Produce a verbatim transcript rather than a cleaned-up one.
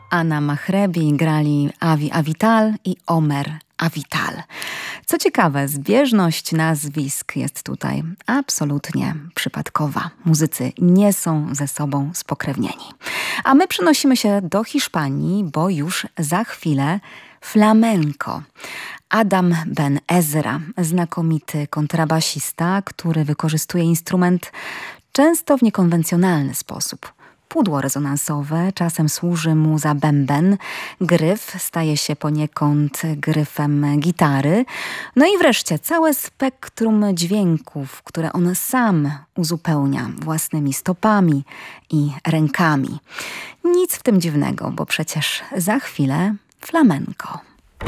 Anna Mahrebi grali Avi Avital i Omer Avital. Co ciekawe, zbieżność nazwisk jest tutaj absolutnie przypadkowa. Muzycy nie są ze sobą spokrewnieni. A my przenosimy się do Hiszpanii, bo już za chwilę flamenco. Adam Ben Ezra, znakomity kontrabasista, który wykorzystuje instrument często w niekonwencjonalny sposób. Pudło rezonansowe czasem służy mu za bęben, gryf staje się poniekąd gryfem gitary, no i wreszcie całe spektrum dźwięków, które on sam uzupełnia własnymi stopami i rękami. Nic w tym dziwnego, bo przecież za chwilę flamenco.